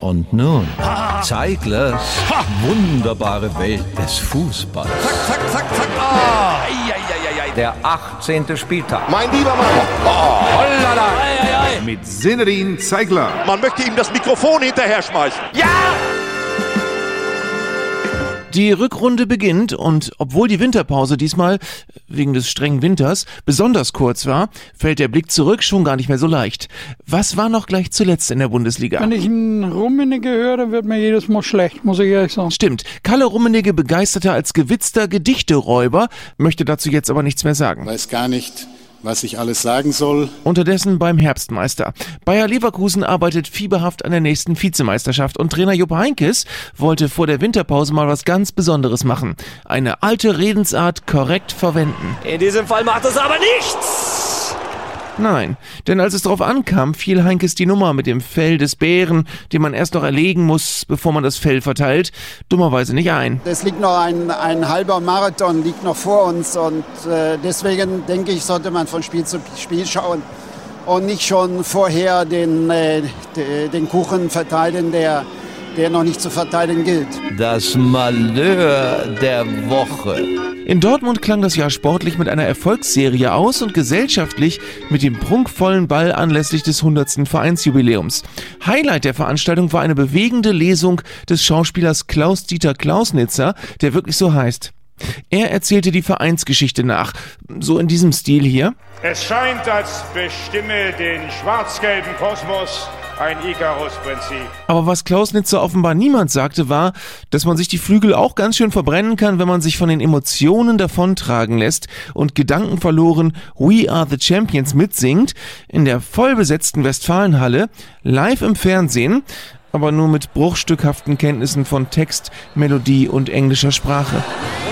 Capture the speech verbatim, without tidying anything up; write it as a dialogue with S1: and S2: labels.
S1: Und nun, Zeiglers wunderbare Welt des Fußballs.
S2: Zack, zack, zack, zack. Ah. Ei, ei, ei, ei.
S1: Der achtzehnte Spieltag.
S2: Mein lieber Mann. Oh, hollala. Ei, ei, ei.
S3: Mit Zinedine Zeigler.
S2: Man möchte ihm das Mikrofon hinterher schmeißen. Ja!
S4: Die Rückrunde beginnt und obwohl die Winterpause diesmal, wegen des strengen Winters, besonders kurz war, fällt der Blick zurück schon gar nicht mehr so leicht. Was war noch gleich zuletzt in der Bundesliga?
S5: Wenn ich einen Rummenigge höre, dann wird mir jedes Mal schlecht, muss ich ehrlich sagen.
S4: Stimmt, Kalle Rummenigge begeisterter als gewitzter Gedichteräuber, möchte dazu jetzt aber nichts mehr sagen.
S6: Weiß gar nicht, was ich alles sagen soll.
S4: Unterdessen beim Herbstmeister. Bayer Leverkusen arbeitet fieberhaft an der nächsten Vizemeisterschaft und Trainer Jupp Heynckes wollte vor der Winterpause mal was ganz Besonderes machen. Eine alte Redensart korrekt verwenden.
S7: In diesem Fall macht es aber nichts!
S4: Nein, denn als es darauf ankam, fiel Heynckes die Nummer mit dem Fell des Bären, den man erst noch erlegen muss, bevor man das Fell verteilt, dummerweise nicht ein.
S8: Es liegt noch ein, ein halber Marathon, liegt noch vor uns und äh, deswegen denke ich, sollte man von Spiel zu Spiel schauen und nicht schon vorher den, äh, den Kuchen verteilen, der, der noch nicht zu verteilen gilt.
S1: Das Malheur der Woche.
S4: In Dortmund klang das Jahr sportlich mit einer Erfolgsserie aus und gesellschaftlich mit dem prunkvollen Ball anlässlich des hundertsten Vereinsjubiläums. Highlight der Veranstaltung war eine bewegende Lesung des Schauspielers Klaus-Dieter Klausnitzer, der wirklich so heißt. Er erzählte die Vereinsgeschichte nach, so in diesem Stil hier.
S9: Es scheint, als bestimme den schwarz-gelben Kosmos ein Ikarus-Prinzip.
S4: Aber was Klausnitzer offenbar niemand sagte, war, dass man sich die Flügel auch ganz schön verbrennen kann, wenn man sich von den Emotionen davontragen lässt und gedankenverloren We Are the Champions mitsingt, in der vollbesetzten Westfalenhalle, live im Fernsehen, aber nur mit bruchstückhaften Kenntnissen von Text, Melodie und englischer Sprache.